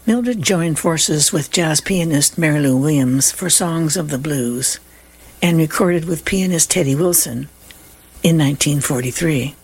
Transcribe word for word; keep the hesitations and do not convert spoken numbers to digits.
Mildred joined forces with jazz pianist Mary Lou Williams for Songs of the Blues and recorded with pianist Teddy Wilson in nineteen forty-three.